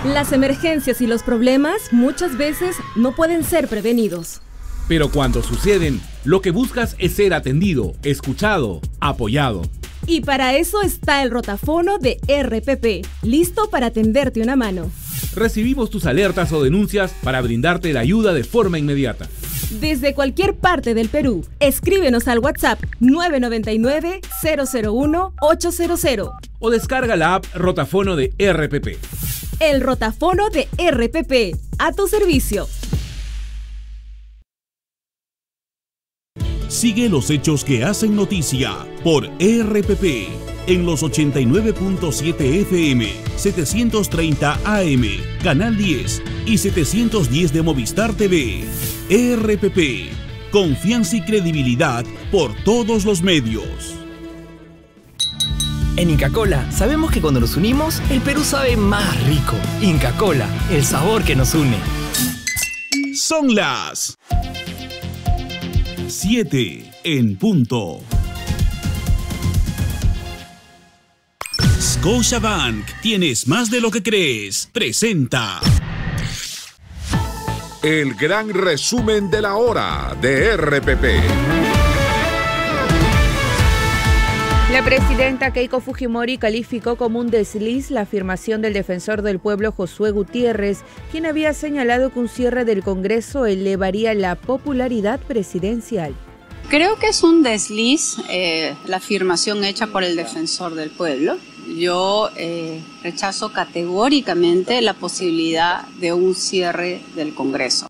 Las emergencias y los problemas muchas veces no pueden ser prevenidos. Pero cuando suceden, lo que buscas es ser atendido, escuchado, apoyado. Y para eso está el rotafono de RPP, listo para tenderte una mano. Recibimos tus alertas o denuncias para brindarte la ayuda de forma inmediata. Desde cualquier parte del Perú, escríbenos al WhatsApp 999-001-800 o descarga la app Rotafono de RPP. El rotafono de RPP, a tu servicio. Sigue los hechos que hacen noticia por RPP en los 89.7 FM, 730 AM, Canal 10 y 710 de Movistar TV. RPP, confianza y credibilidad por todos los medios. En Inca Kola sabemos que cuando nos unimos, el Perú sabe más rico. Inca Kola, el sabor que nos une. Son las 7 en punto. Scotiabank, tienes más de lo que crees. Presenta el gran resumen de la hora de RPP. La presidenta Keiko Fujimori calificó como un desliz la afirmación del defensor del pueblo Josué Gutiérrez, quien había señalado que un cierre del Congreso elevaría la popularidad presidencial. Creo que es un desliz la afirmación hecha por el defensor del pueblo. Yo rechazo categóricamente la posibilidad de un cierre del Congreso.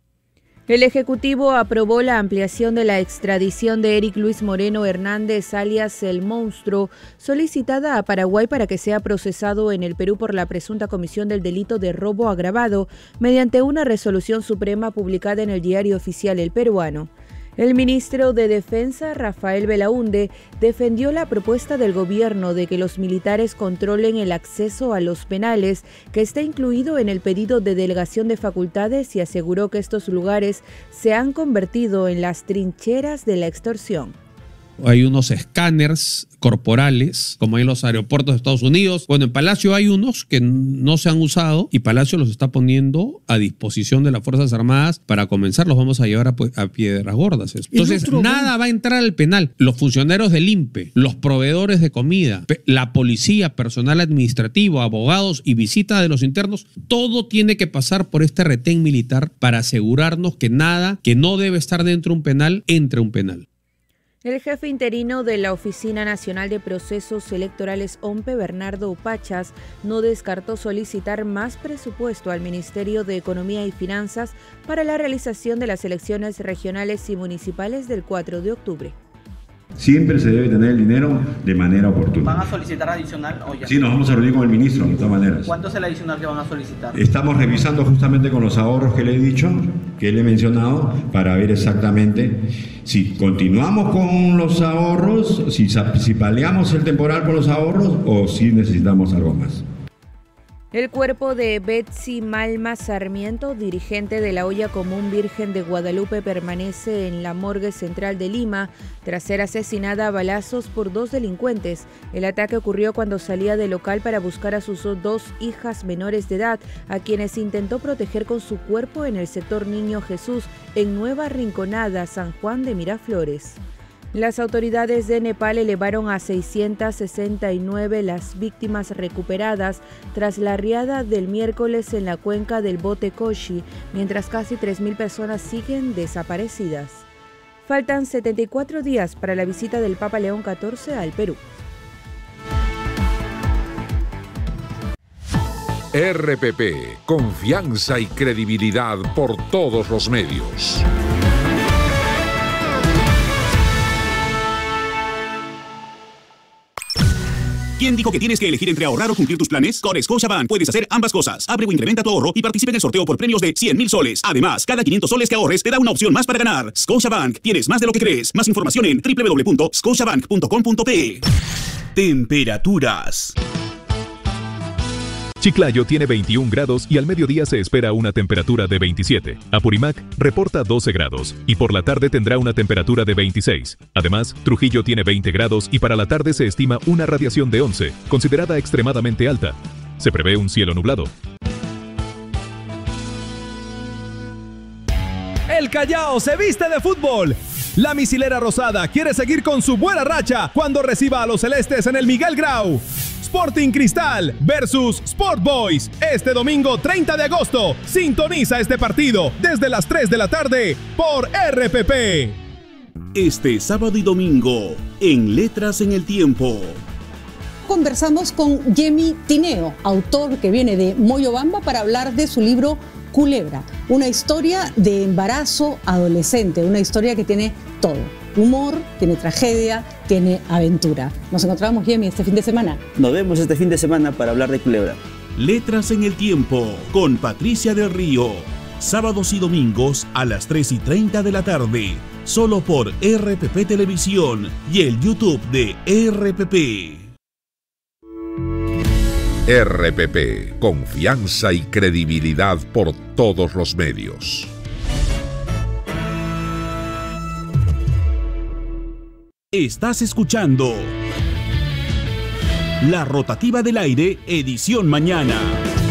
El Ejecutivo aprobó la ampliación de la extradición de Eric Luis Moreno Hernández, alias El Monstruo, solicitada a Paraguay para que sea procesado en el Perú por la presunta comisión del delito de robo agravado, mediante una resolución suprema publicada en el Diario Oficial El Peruano. El ministro de Defensa, Rafael Belaúnde, defendió la propuesta del gobierno de que los militares controlen el acceso a los penales, que está incluido en el pedido de delegación de facultades, y aseguró que estos lugares se han convertido en las trincheras de la extorsión. Hay unos escáneres corporales, como hay en los aeropuertos de Estados Unidos. Bueno, en Palacio hay unos que no se han usado y Palacio los está poniendo a disposición de las Fuerzas Armadas para comenzar. Los vamos a llevar a Piedras Gordas. Entonces, nada va a entrar al penal. Los funcionarios del INPE, los proveedores de comida, la policía, personal administrativo, abogados y visita de los internos, todo tiene que pasar por este retén militar para asegurarnos que nada que no debe estar dentro de un penal entre a un penal. El jefe interino de la Oficina Nacional de Procesos Electorales OMPE, Bernardo Upachas, no descartó solicitar más presupuesto al Ministerio de Economía y Finanzas para la realización de las elecciones regionales y municipales del 4 de octubre. Siempre se debe tener el dinero de manera oportuna. ¿Van a solicitar adicional o ya? Sí, nos vamos a reunir con el ministro, de todas maneras. ¿Cuánto es el adicional que van a solicitar? Estamos revisando justamente con los ahorros que le he dicho, que le he mencionado, para ver exactamente si continuamos con los ahorros, si paliamos el temporal con los ahorros o si necesitamos algo más. El cuerpo de Betsy Malma Sarmiento, dirigente de la Olla Común Virgen de Guadalupe, permanece en la morgue central de Lima tras ser asesinada a balazos por dos delincuentes. El ataque ocurrió cuando salía del local para buscar a sus dos hijas menores de edad, a quienes intentó proteger con su cuerpo en el sector Niño Jesús, en Nueva Rinconada, San Juan de Miraflores. Las autoridades de Nepal elevaron a 669 las víctimas recuperadas tras la riada del miércoles en la cuenca del Bote Koshi, mientras casi 3.000 personas siguen desaparecidas. Faltan 74 días para la visita del Papa León XIV al Perú. RPP, confianza y credibilidad por todos los medios. ¿Quién dijo que tienes que elegir entre ahorrar o cumplir tus planes? Con Scotiabank puedes hacer ambas cosas. Abre o incrementa tu ahorro y participa en el sorteo por premios de 100.000 soles. Además, cada 500 soles que ahorres te da una opción más para ganar. Scotiabank, tienes más de lo que crees. Más información en www.scotiabank.com.pe. Temperaturas. Chiclayo tiene 21 grados y al mediodía se espera una temperatura de 27. Apurímac reporta 12 grados y por la tarde tendrá una temperatura de 26. Además, Trujillo tiene 20 grados y para la tarde se estima una radiación de 11, considerada extremadamente alta. Se prevé un cielo nublado. Callao se viste de fútbol. La misilera rosada quiere seguir con su buena racha cuando reciba a los celestes en el Miguel Grau. Sporting Cristal versus Sport Boys. Este domingo 30 de agosto. Sintoniza este partido desde las 3 de la tarde por RPP. Este sábado y domingo, en Letras en el Tiempo. Conversamos con Yemi Tineo, autor que viene de Moyobamba, para hablar de su libro Culebra, una historia de embarazo adolescente, una historia que tiene todo. Humor, tiene tragedia, tiene aventura. Nos encontramos, Yemi, este fin de semana. Nos vemos este fin de semana para hablar de Culebra. Letras en el Tiempo, con Patricia del Río. Sábados y domingos a las 3:30 de la tarde. Solo por RPP Televisión y el YouTube de RPP. RPP, confianza y credibilidad por todos los medios. Estás escuchando La Rotativa del Aire, edición mañana.